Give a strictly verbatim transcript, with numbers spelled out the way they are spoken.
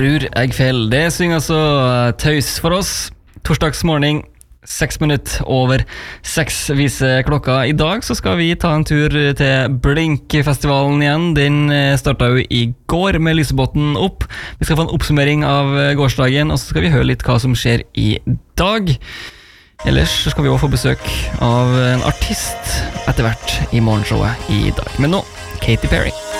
Brur Eggfell. Det synger altså Tøys for oss. Torsdagsmorgen, seks minutter over seks viser klokka. I dag så skal vi ta en tur til Blinkfestivalen igjen. Den startet jo i går med Lysebåten opp. Vi skal få en oppsummering av gårsdagen, og så skal vi høre litt hva som skjer i dag. Ellers så skal vi også få besøk av en artist etter hvert i morgenshowet i dag. Men nå, Katy Perry.